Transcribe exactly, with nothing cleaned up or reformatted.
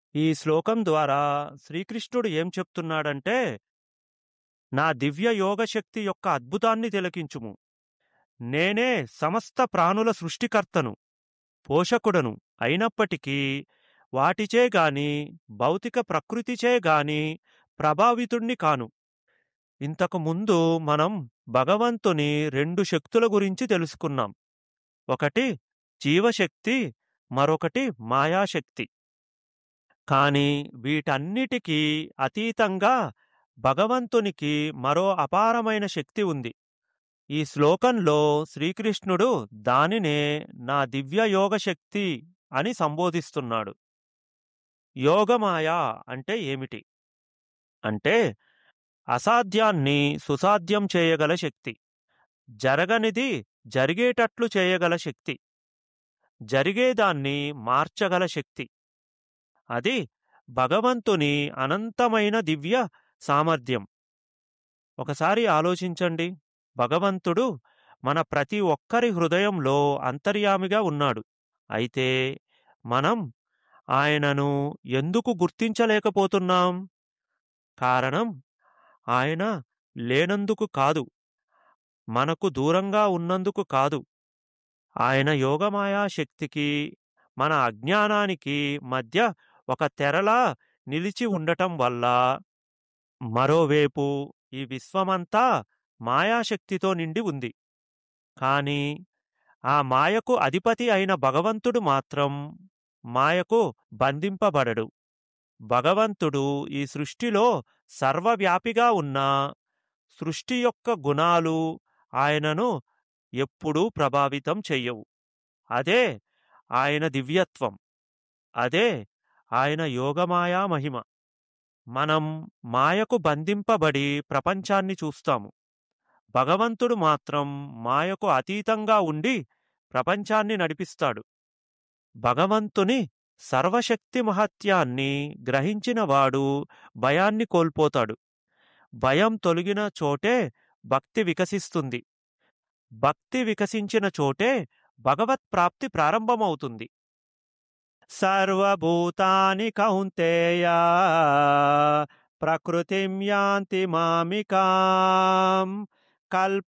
ఈ శ్లోకం ద్వారా శ్రీకృష్ణుడు ఏం చెప్తున్నాడంటే, నా దివ్య యోగశక్తి యొక్క అద్భుతాన్ని తిలకించుము. నేనే సమస్త ప్రాణుల సృష్టికర్తను, పోషకుడను అయినప్పటికీ వాటిచే గాని భౌతిక ప్రకృతిచే గాని ప్రభావితుణ్ణి కాను. ఇంతకు ముందు మనం భగవంతుని రెండు శక్తుల గురించి తెలుసుకున్నాం. ఒకటి జీవశక్తి, మరొకటి మాయాశక్తి. కాని వీటన్నిటికీ అతీతంగా భగవంతునికి మరో అపారమైన శక్తి ఉంది. ఈ శ్లోకంలో శ్రీకృష్ణుడు దానినే నా దివ్య యోగశక్తి అని సంబోధిస్తున్నాడు. యోగమాయ అంటే ఏమిటి అంటే, అసాధ్యాన్ని సుసాధ్యం చేయగల శక్తి, జరగనిది జరిగేటట్లు చేయగల శక్తి, జరిగేదాన్ని మార్చగల శక్తి. అది భగవంతుని అనంతమైన దివ్య సామర్థ్యం. ఒకసారి ఆలోచించండి, భగవంతుడు మన ప్రతి ఒక్కరి హృదయంలో అంతర్యామిగా ఉన్నాడు. అయితే మనం ఆయనను ఎందుకు గుర్తించలేకపోతున్నాం? కారణం ఆయన లేనందుకు కాదు, మనకు దూరంగా ఉన్నందుకు కాదు. ఆయన యోగమాయా శక్తికి మన అజ్ఞానానికి మధ్య ఒక తెరలా నిలిచి ఉండటం వల్ల. మరోవైపు ఈ విశ్వమంతా మాయాశక్తితో నిండి ఉంది. కాని ఆ మాయకు అధిపతి అయిన భగవంతుడు మాత్రం మాయకు బంధింపబడడు. భగవంతుడు ఈ సృష్టిలో సర్వవ్యాపిగా ఉన్నా సృష్టి యొక్క గుణాలు ఆయనను ఎప్పుడూ ప్రభావితం చెయ్యవు. అదే ఆయన దివ్యత్వం, అదే ఆయన యోగమాయా మహిమ. మనం మాయకు బంధింపబడి ప్రపంచాన్ని చూస్తాము. భగవంతుడు మాత్రం మాయకు అతీతంగా ఉండి ప్రపంచాన్ని నడిపిస్తాడు. భగవంతుని సర్వశక్తి మహత్యాన్ని గ్రహించినవాడు భయాన్ని కోల్పోతాడు. భయం తొలగిన చోటే భక్తి వికసిస్తుంది. భక్తి వికసించిన చోటే భగవత్ ప్రాప్తి ప్రారంభమవుతుంది. సర్వభూతాని కౌంతేయ ప్రకృతిం యాంతి మామికాం కల్పలూపం